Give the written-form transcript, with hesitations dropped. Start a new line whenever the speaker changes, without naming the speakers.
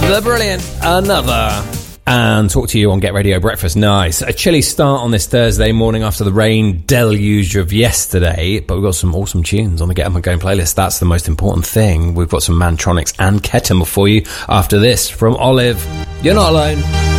The brilliant Another. And talk to you on Get Radio Breakfast. Nice. A chilly start on this Thursday morning after the rain deluge of yesterday, but we've got some awesome tunes on the Get Up and Going playlist. That's the most important thing. We've got some Mantronics and Ketema for you after this from Olive. You're not alone.